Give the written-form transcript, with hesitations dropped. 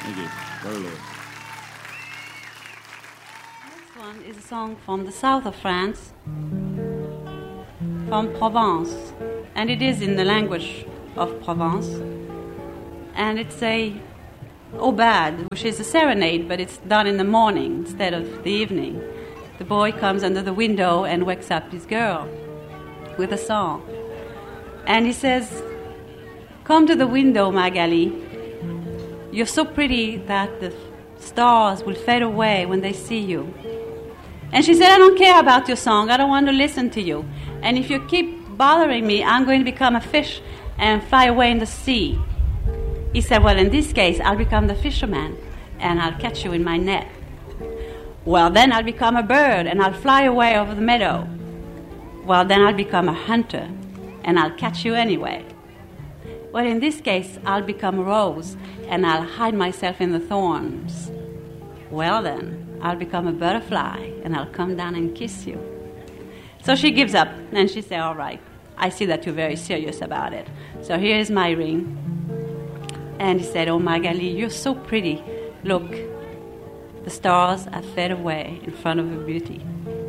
Thank you. Very low. This one is a song from the south of France, from Provence, and it is in the language of Provence. And it's a aubade, which is a serenade, but it's done in the morning instead of the evening. The boy comes under the window and wakes up his girl with a song. And he says, "Come to the window, Magali. You're so pretty that the stars will fade away when they see you." And she said, "I don't care about your song. I don't want to listen to you. And if you keep bothering me, I'm going to become a fish and fly away in the sea." He said, "Well, in this case, I'll become the fisherman and I'll catch you in my net." "Well, then I'll become a bird and I'll fly away over the meadow." "Well, then I'll become a hunter and I'll catch you anyway." "Well, in this case, I'll become a rose and I'll hide myself in the thorns." "Well, then I'll become a butterfly and I'll come down and kiss you." So she gives up and she said, "All right, I see that you're very serious about it. So here is my ring." And he said, "Oh, Magali, you're so pretty. Look, the stars have faded away in front of your beauty."